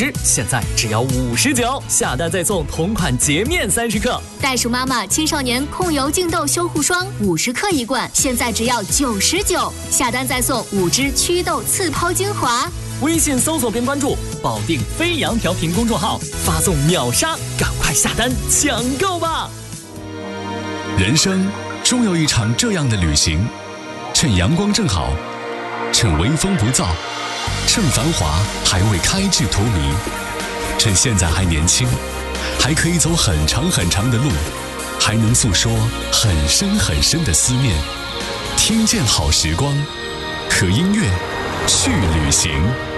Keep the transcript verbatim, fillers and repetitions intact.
支，现在只要五十九，下单再送同款洁面三十克。 袋鼠妈妈青少年控油净痘修护霜五十克一罐，现在只要九十九，下单再送五支祛痘刺抛精华。 微信搜索并关注保定飞扬调频公众号，发送秒杀，赶快下单抢购吧！ 人生终有一场这样的旅行，趁阳光正好，趁微风不燥，趁繁华还未开至荼蘼，趁现在还年轻，还可以走很长很长的路，还能诉说很深很深的思念。听见好时光，和音乐去旅行。